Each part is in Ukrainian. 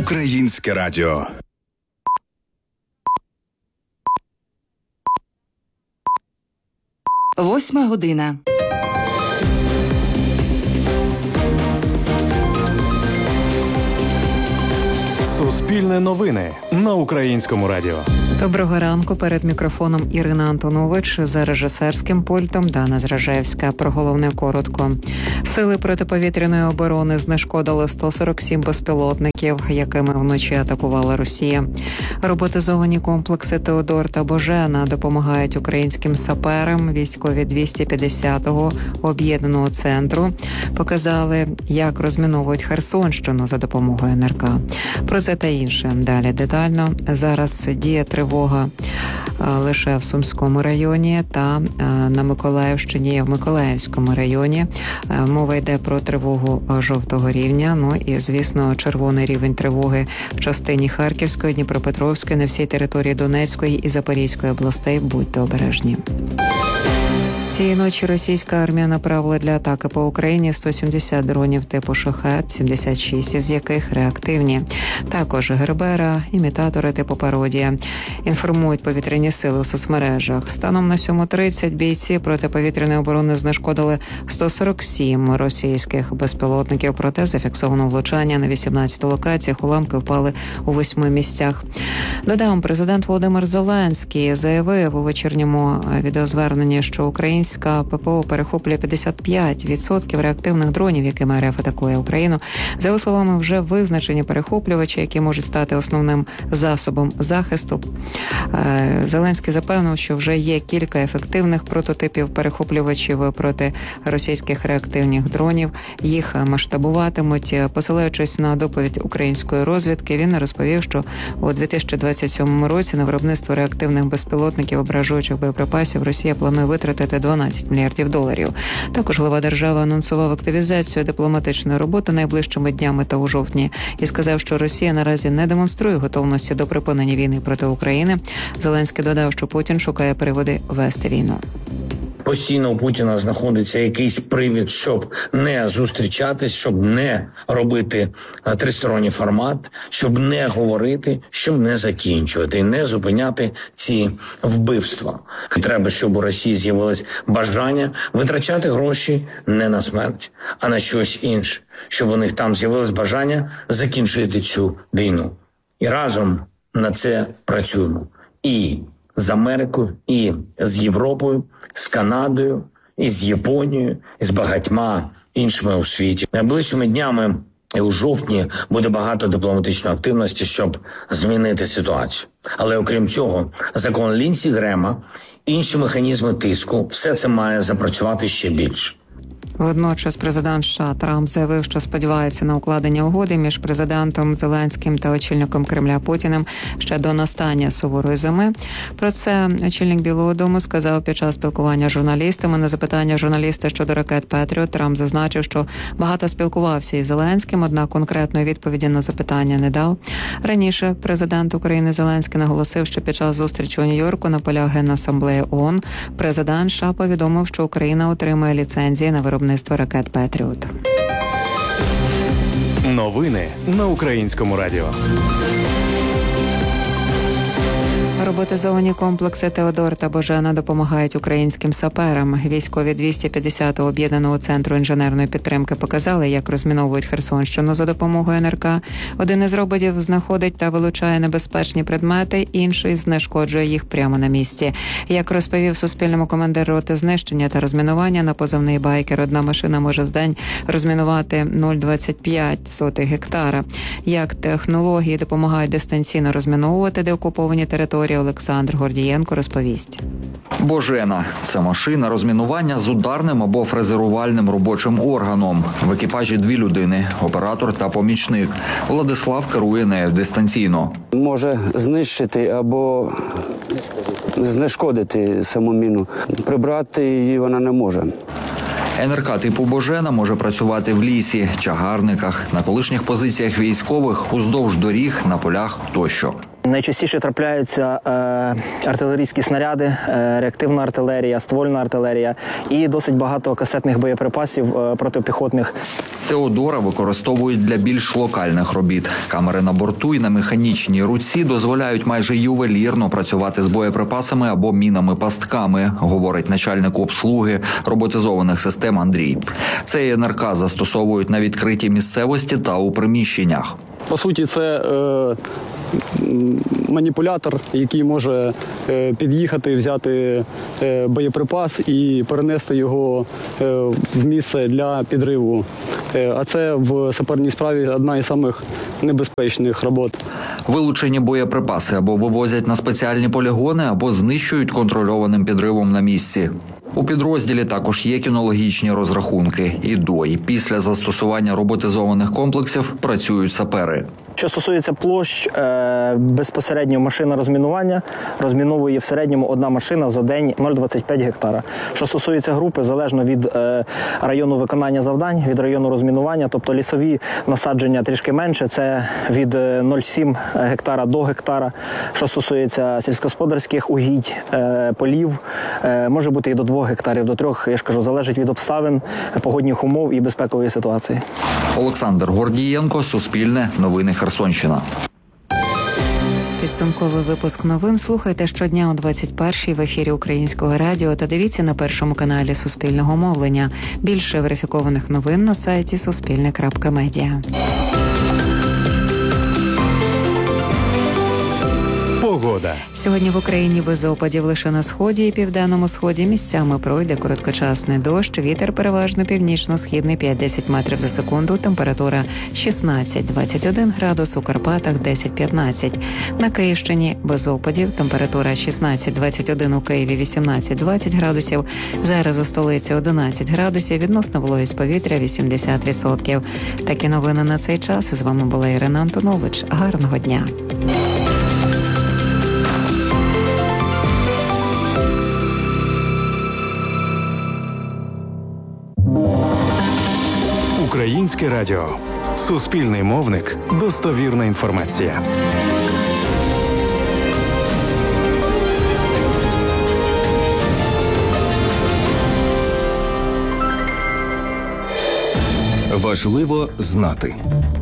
Українське радіо. Восьма година. Суспільне новини на Українському радіо. Доброго ранку. Перед мікрофоном Ірина Антонович, за режисерським пультом Дана Зражевська. Про головне коротко. Сили протиповітряної оборони знешкодили 147 безпілотників, якими вночі атакувала Росія. Роботизовані комплекси «Теодор» та «Божена» допомагають українським саперам. Військові 250-го об'єднаного центру показали, як розміновують Херсонщину за допомогою НРК. Про це та інше далі детально. Зараз діє тривога лише в Сумському районі та на Миколаївщині, в Миколаївському районі. Мова йде про тривогу жовтого рівня. Ну і, звісно, червоний рівень тривоги в частині Харківської, Дніпропетровської, на всій території Донецької і Запорізької областей. Будьте обережні. Цієї ночі російська армія направила для атаки по Україні 170 дронів типу «Шахед», 76 із яких реактивні. Також «Гербера», імітатори типу «Пародія». Інформують повітряні сили у соцмережах. Станом на 7:30 бійці протиповітряної оборони знешкодили 147 російських безпілотників, проте зафіксовано влучання на 18 локаціях, уламки впали у 8 місцях. Додам, президент Володимир Зеленський заявив у вечірньому відеозверненні, що українська ППО перехоплює 55% реактивних дронів, якими РФ атакує Україну. За його словами, вже визначені перехоплювачі, які можуть стати основним засобом захисту. Зеленський запевнив, що вже є кілька ефективних прототипів перехоплювачів проти російських реактивних дронів. Їх масштабуватимуть. Посилаючись на доповідь української розвідки, він розповів, що у 2027 році на виробництво реактивних безпілотників ображуючих боєприпасів Росія планує витратити 12 мільярдів доларів. Також глава держави анонсував активізацію дипломатичної роботи найближчими днями та у жовтні і сказав, що Росія наразі не демонструє готовності до припинення війни проти України. Зеленський додав, що Путін шукає приводи вести війну. Постійно у Путіна знаходиться якийсь привід, щоб не зустрічатись, щоб не робити тристоронній формат, щоб не говорити, щоб не закінчувати і не зупиняти ці вбивства. І треба, щоб у Росії з'явилось бажання витрачати гроші не на смерть, а на щось інше. Щоб у них там з'явилось бажання закінчити цю війну. І разом на це працюємо. І з Америкою, і з Європою, з Канадою, і з Японією, і з багатьма іншими у світі. Найближчими днями і у жовтні буде багато дипломатичної активності, щоб змінити ситуацію. Але окрім цього, закон Лінсі Грема, інші механізми тиску, все це має запрацювати ще більше. Водночас президент США Трамп заявив, що сподівається на укладення угоди між президентом Зеленським та очільником Кремля Путіним ще до настання суворої зими. Про це очільник Білого дому сказав під час спілкування з журналістами. На запитання журналіста щодо ракет «Петріот» Трамп зазначив, що багато спілкувався із Зеленським, однак конкретної відповіді на запитання не дав. Раніше президент України Зеленський наголосив, що під час зустрічі у Нью-Йорку на полях Генасамблеї ООН президент США повідомив, що Україна отримає ліцензії на виробництво ракет «Петріот». Новини на Українському радіо. Роботизовані комплекси «Теодор» та «Божена» допомагають українським саперам. Військові 250-го об'єднаного центру інженерної підтримки показали, як розміновують Херсонщину за допомогою НРК. Один із роботів знаходить та вилучає небезпечні предмети, інший знешкоджує їх прямо на місці. Як розповів Суспільному командир роти знищення та розмінування на позивний «Байкер», одна машина може з день розмінувати 0,25 гектара. Як технології допомагають дистанційно розміновувати деокуповані території, Олександр Гордієнко розповість. «Божена» – це машина розмінування з ударним або фрезерувальним робочим органом. В екіпажі 2 людини – оператор та помічник. Владислав керує нею дистанційно. Може знищити або знешкодити саму міну. Прибрати її вона не може. НРК типу «Божена» може працювати в лісі, чагарниках, на колишніх позиціях військових, уздовж доріг, на полях тощо. Найчастіше трапляються артилерійські снаряди, реактивна артилерія, ствольна артилерія і досить багато касетних боєприпасів протипіхотних. Теодора використовують для більш локальних робіт. Камери на борту і на механічній руці дозволяють майже ювелірно працювати з боєприпасами або мінами-пастками, говорить начальник обслуги роботизованих систем Андрій. Цей НРК застосовують на відкритій місцевості та у приміщеннях. По суті, це маніпулятор, який може під'їхати, взяти боєприпас і перенести його в місце для підриву. А це в саперній справі одна із самих небезпечних робот. Вилучені боєприпаси або вивозять на спеціальні полігони, або знищують контрольованим підривом на місці. У підрозділі також є кінологічні розрахунки. І до, і після застосування роботизованих комплексів працюють сапери. Що стосується площ, безпосередньо машина розмінування розміновує в середньому одна машина за день 0,25 гектара. Що стосується групи, залежно від району виконання завдань, від району розмінування, тобто лісові насадження трішки менше, це від 0,7 гектара до гектара. Що стосується сільськогосподарських угідь, полів, може бути і до 2 гектарів, до 3, я ж кажу, залежить від обставин, погодних умов і безпекової ситуації. Олександр Гордієнко, Суспільне, Новини Херсонщина. Підсумковий випуск новин слухайте щодня о 21-й в ефірі Українського радіо та дивіться на першому каналі Суспільного мовлення. Більше верифікованих новин на сайті suspilne.media. Погода. Сьогодні в Україні без опадів лише на сході і південному сході місцями пройде короткочасний дощ. Вітер переважно північно-східний 5-10 метрів за секунду. Температура 16-21 градус, у Карпатах 10-15. На Київщині без опадів. Температура 16-21, у Києві 18-20 градусів. Зараз у столиці 11 градусів. Відносна вологість повітря 80%. Такі новини на цей час. З вами була Ірина Антонович. Гарного дня. Українське радіо. Суспільний мовник. Достовірна інформація. Важливо знати.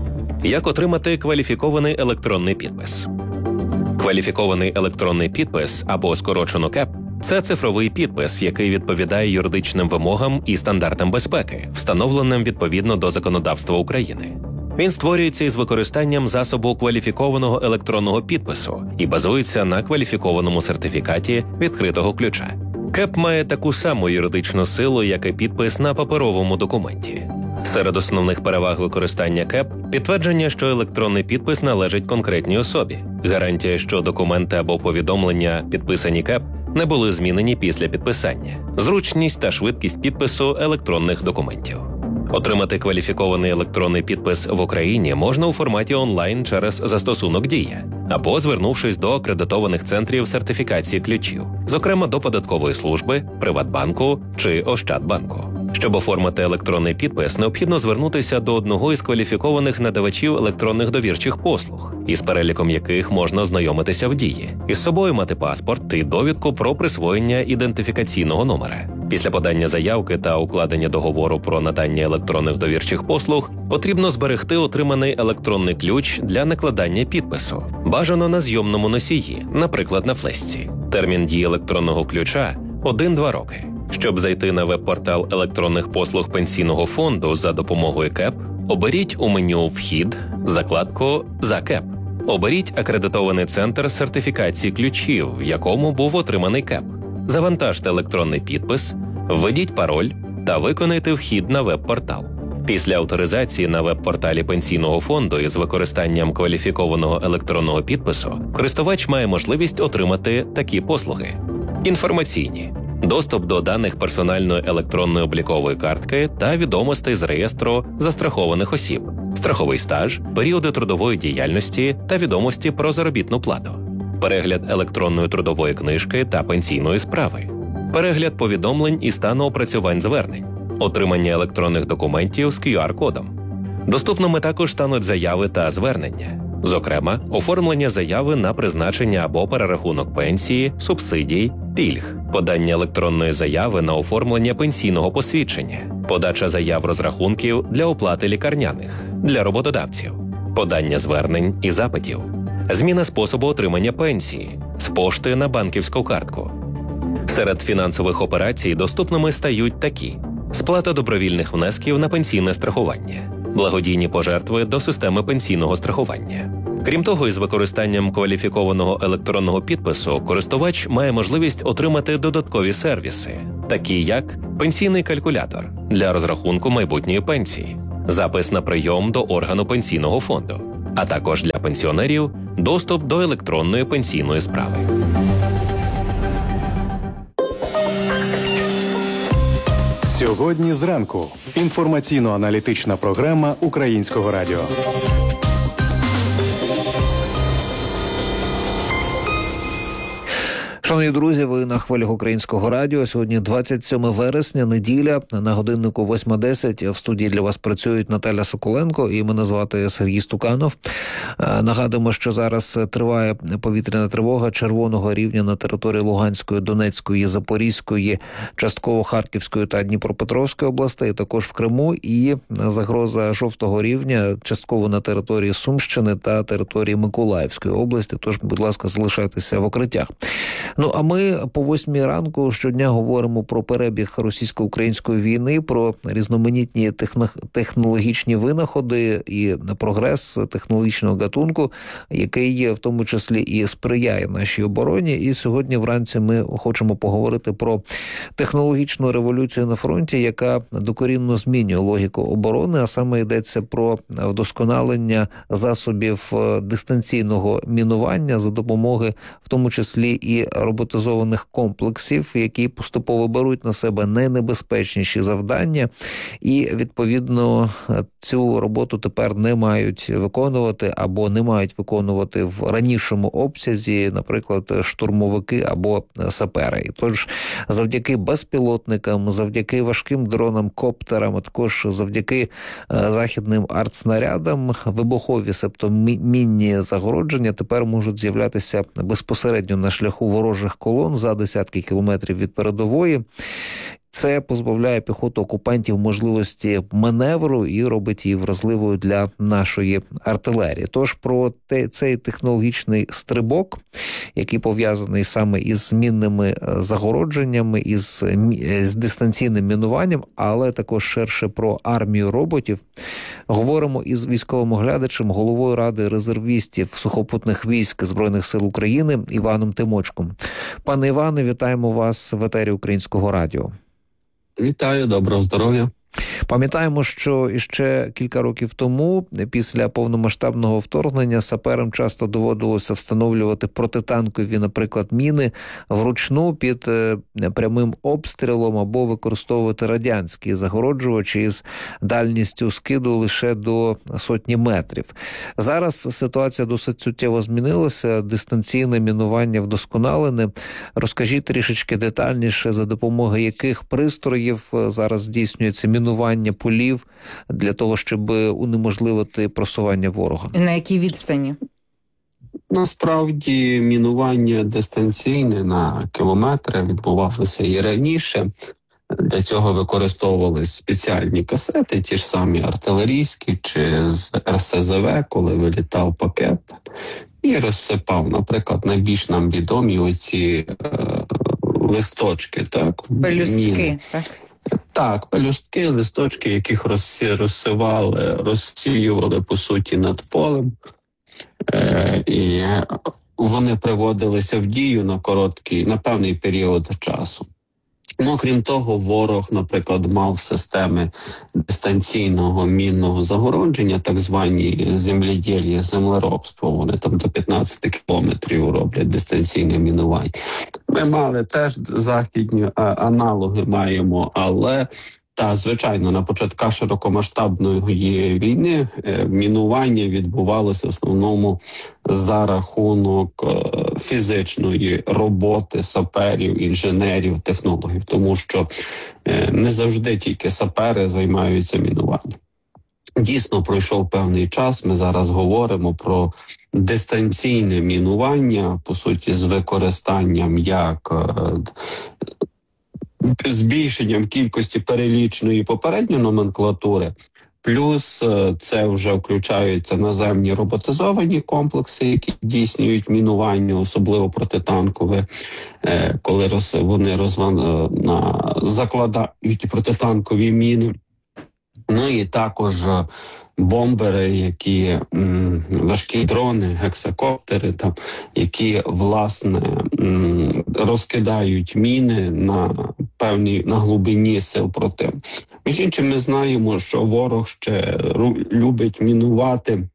Як отримати кваліфікований електронний підпис? Кваліфікований електронний підпис, або скорочено КЕП, це цифровий підпис, який відповідає юридичним вимогам і стандартам безпеки, встановленим відповідно до законодавства України. Він створюється із використанням засобу кваліфікованого електронного підпису і базується на кваліфікованому сертифікаті відкритого ключа. КЕП має таку саму юридичну силу, як і підпис на паперовому документі. Серед основних переваг використання КЕП – підтвердження, що електронний підпис належить конкретній особі, гарантія, що документи або повідомлення, підписані КЕП, не були змінені після підписання, зручність та швидкість підпису електронних документів. Отримати кваліфікований електронний підпис в Україні можна у форматі онлайн через застосунок «Дія» або звернувшись до акредитованих центрів сертифікації ключів, зокрема до податкової служби, Приватбанку чи Ощадбанку. Щоб оформити електронний підпис, необхідно звернутися до одного із кваліфікованих надавачів електронних довірчих послуг, із переліком яких можна ознайомитися в «Дії», із собою мати паспорт і довідку про присвоєння ідентифікаційного номера. Після подання заявки та укладення договору про надання електронних довірчих послуг потрібно зберегти отриманий електронний ключ для накладання підпису, бажано на зйомному носії, наприклад, на флешці. Термін дії електронного ключа – 1-2 роки. Щоб зайти на веб-портал електронних послуг Пенсійного фонду за допомогою КЕП, оберіть у меню «Вхід» закладку «За КЕП». Оберіть акредитований центр сертифікації ключів, в якому був отриманий КЕП. Завантажте електронний підпис, введіть пароль та виконайте вхід на веб-портал. Після авторизації на веб-порталі Пенсійного фонду із використанням кваліфікованого електронного підпису користувач має можливість отримати такі послуги: інформаційні – доступ до даних персональної електронної облікової картки та відомостей з реєстру застрахованих осіб, страховий стаж, періоди трудової діяльності та відомості про заробітну плату, перегляд електронної трудової книжки та пенсійної справи, перегляд повідомлень і стану опрацювань звернень, отримання електронних документів з QR-кодом. Доступними також стануть заяви та звернення, Зокрема, оформлення заяви на призначення або перерахунок пенсії, субсидій, пільг, подання електронної заяви на оформлення пенсійного посвідчення, подача заяв розрахунків для оплати лікарняних, для роботодавців, подання звернень і запитів, зміна способу отримання пенсії, з пошти на банківську картку. Серед фінансових операцій доступними стають такі: сплата добровільних внесків на пенсійне страхування, благодійні пожертви до системи пенсійного страхування. Крім того, із використанням кваліфікованого електронного підпису користувач має можливість отримати додаткові сервіси, такі як пенсійний калькулятор для розрахунку майбутньої пенсії, запис на прийом до органу пенсійного фонду, а також для пенсіонерів доступ до електронної пенсійної справи. Сьогодні зранку. Інформаційно-аналітична програма Українського радіо. Шановні друзі, ви на хвилях Українського радіо. Сьогодні 27 вересня, неділя, на годиннику 8:10. В студії для вас працюють Наталя Соколенко і мене звати Сергій Стуканов. Нагадуємо, що зараз триває повітряна тривога червоного рівня на території Луганської, Донецької, Запорізької, частково Харківської та Дніпропетровської областей, також в Криму, і загроза жовтого рівня частково на території Сумщини та території Миколаївської області. Тож, будь ласка, залишайтеся в укриттях. Ну, а ми по 8 ранку щодня говоримо про перебіг російсько-української війни, про різноманітні технологічні винаходи і прогрес технологічного гатунку, який в тому числі і сприяє нашій обороні. І сьогодні вранці ми хочемо поговорити про технологічну революцію на фронті, яка докорінно змінює логіку оборони, а саме йдеться про вдосконалення засобів дистанційного мінування за допомоги, в тому числі і роботизованих комплексів, які поступово беруть на себе найнебезпечніші завдання, і, відповідно, цю роботу тепер не мають виконувати або не мають виконувати в ранішому обсязі, наприклад, штурмовики або сапери. І тож, завдяки безпілотникам, завдяки важким дронам, коптерам, а також завдяки західним артснарядам, вибухові, себто мінні загородження тепер можуть з'являтися безпосередньо на шляху ворожих колон за десятки кілометрів від передової. Це позбавляє піхоту окупантів можливості маневру і робить її вразливою для нашої артилерії. Тож про цей технологічний стрибок, який пов'язаний саме із змінними загородженнями, із дистанційним мінуванням, але також ширше про армію роботів, говоримо із військовим оглядачем, головою Ради резервістів сухопутних військ Збройних сил України Іваном Тимочком. Пане Іване, вітаємо вас в етері Українського радіо. Вітаю, доброго здоров'я. Пам'ятаємо, що іще кілька років тому, після повномасштабного вторгнення, саперам часто доводилося встановлювати протитанкові, наприклад, міни вручну під прямим обстрілом або використовувати радянські загороджувачі із дальністю скиду лише до сотні метрів. Зараз ситуація досить суттєво змінилася, дистанційне мінування вдосконалене. Розкажіть трішечки детальніше, за допомогою яких пристроїв зараз здійснюється мінування полів для того, щоб унеможливити просування ворога. На якій відстані? Насправді мінування дистанційне на кілометри відбувалося і раніше. Для цього використовувались спеціальні касети, ті ж самі артилерійські чи з РСЗВ, коли вилітав пакет і розсипав, наприклад, найбільш нам відомі оці листочки, так? Пелюстки, так? Так, пелюстки, листочки, яких розсіювали, по суті, над полем. І вони приводилися в дію на певний період часу. Ну, крім того, ворог, наприклад, мав системи дистанційного мінного загородження, так звані земледілля, землеробство. Вони там до 15 кілометрів роблять дистанційне мінування. Ми мали теж західні аналоги маємо, але звичайно, на початках широкомасштабної війни мінування відбувалося в основному за рахунок фізичної роботи саперів, інженерів, технологів, тому що не завжди тільки сапери займаються мінуванням. Дійсно, пройшов певний час. Ми зараз говоримо про дистанційне мінування, по суті, з використанням як збільшенням кількості перелічної попередньої номенклатури, плюс це вже включаються наземні роботизовані комплекси, які здійснюють мінування, особливо протитанкове, коли вони закладають протитанкові міни. Ну і також бомбери, які важкі дрони, гексакоптери, які, власне, розкидають міни на глибині сил противника. Між іншим, ми знаємо, що ворог ще любить мінувати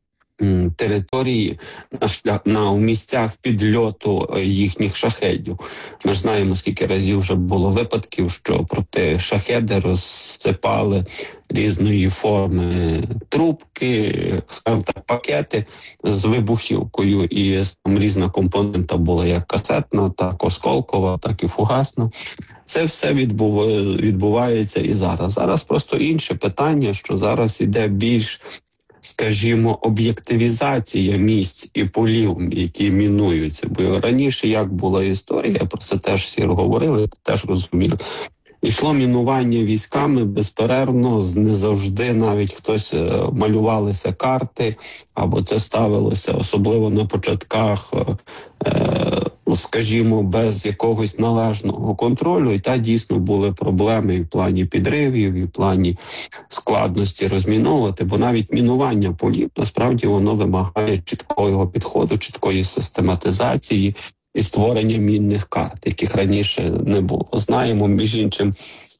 території у місцях підльоту їхніх шахедів. Ми ж знаємо, скільки разів вже було випадків, що проти шахеди розсипали різної форми трубки, скажімо так, пакети з вибухівкою, і там різна компонента була як касетна, так осколкова, так і фугасна. Це все відбувається і зараз. Зараз просто інше питання, що зараз іде більш, скажімо, об'єктивізація місць і полів, які мінуються. Бо раніше як була історія, про це теж всі говорили, теж розуміли. Йшло мінування військами безперервно, не завжди навіть хтось малювалися карти, або це ставилося, особливо на початках, скажімо, без якогось належного контролю. І дійсно були проблеми і в плані підривів, і в плані складності розміновувати, бо навіть мінування полів, насправді, воно вимагає чіткого підходу, чіткої систематизації і створення мінних карт, яких раніше не було. Знаємо, між іншим,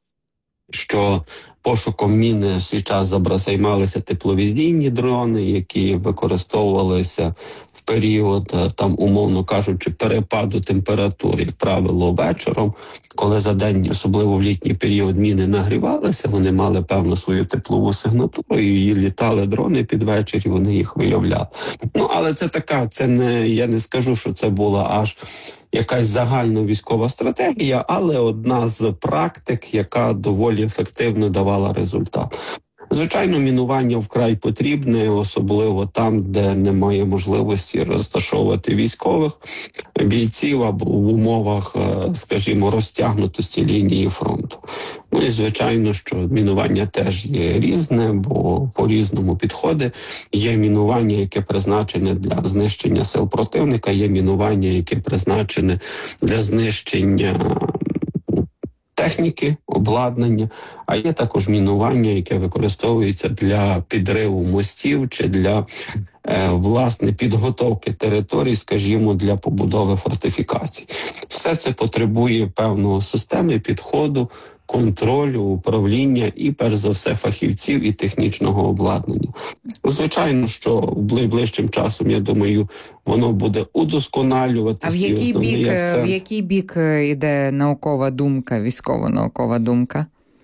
що пошуком міни в свій час займалися тепловізійні дрони, які використовувалися в період, там, умовно кажучи, перепаду температур, як правило, вечором, коли за день, особливо в літній період, міни нагрівалися, вони мали певну свою теплову сигнатуру, і літали дрони під вечір, і вони їх виявляли. Але це така, я не скажу, що це була аж якась загальна військова стратегія, але одна з практик, яка доволі ефективно давала результат. Звичайно, мінування вкрай потрібне, особливо там, де немає можливості розташовувати військових бійців або в умовах, скажімо, розтягнутості лінії фронту. Ну і звичайно, що мінування теж є різне, бо по-різному підходи. Є мінування, яке призначене для знищення сил противника, є мінування, яке призначене для знищення техніки, обладнання, а є також мінування, яке використовується для підриву мостів чи для, власне, підготовки територій, скажімо, для побудови фортифікацій. Все це потребує певного системи підходу, контролю, управління і, перш за все, фахівців і технічного обладнання. Звичайно, що ближчим часом, я думаю, воно буде удосконалюватися. А в який бік іде наукова думка, військово-наукова думка?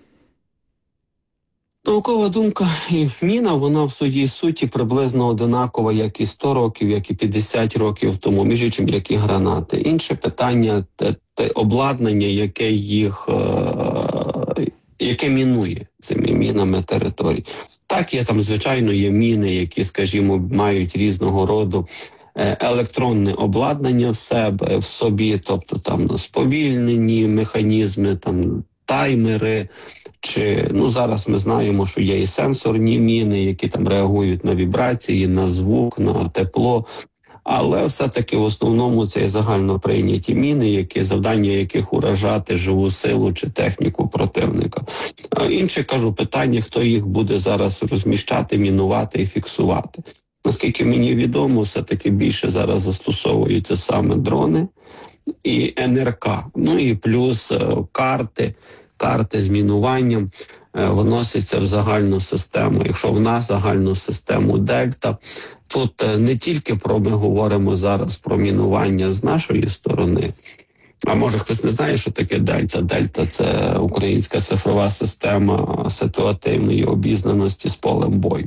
Наукова думка і міна, вона в своїй суті приблизно одинакова, як і 100 років, як і 50 років тому, між іншим, як і гранати. Інше питання – те обладнання, яке мінує цими мінами територій. Так, є там, звичайно, є міни, які, скажімо, мають різного роду електронне обладнання в собі, тобто там сповільнені механізми, там таймери, чи, зараз ми знаємо, що є і сенсорні міни, які там реагують на вібрації, на звук, на тепло. Але все-таки в основному це є загально прийняті міни, завдання яких уражати живу силу чи техніку противника. Інше, кажу, питання, хто їх буде зараз розміщати, мінувати і фіксувати. Наскільки мені відомо, все-таки більше зараз застосовуються саме дрони і НРК. Ну і плюс карти з мінуванням вносяться в загальну систему. Якщо в нас загальну систему Дельта, тут не тільки ми говоримо зараз про мінування з нашої сторони, а може хтось не знає, що таке Дельта. Дельта – це українська цифрова система ситуативної обізнаності з полем бою.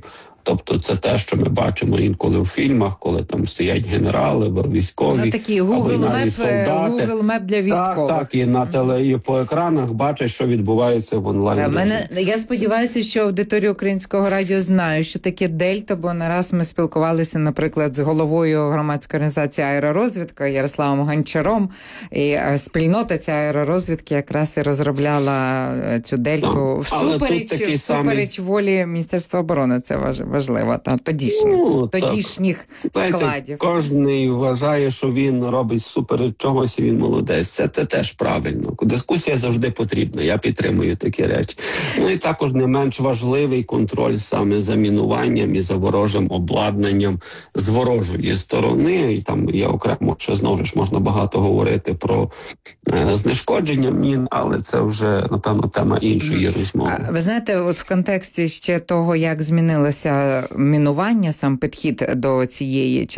Тобто це те, що ми бачимо інколи в фільмах, коли там стоять генерали, військові, такі або навіть солдати. Google Map для військових. Так, і на і по екранах бачать, що відбувається в онлайн. Я сподіваюся, що аудиторія Українського радіо знає, що таке Дельта, бо не раз ми спілкувалися, наприклад, з головою громадської організації «Аеророзвідка» Ярославом Гончаром, і спільнота ця аеророзвідки якраз і розробляла цю Дельту всупереч волі Міністерства оборони. Це важливо, тодішніх складів. Кожен вважає, що він робить супереч чогось, і він молодець. Це теж правильно. Дискусія завжди потрібна. Я підтримую такі речі. Ну і також не менш важливий контроль саме за мінуванням і за ворожим обладнанням з ворожої сторони. І там є окремо, що знову ж можна багато говорити про знешкодження мін, але це вже, напевно, тема іншої розмови. Ви знаєте, от в контексті ще того, як змінилося мінування, сам підхід до цієї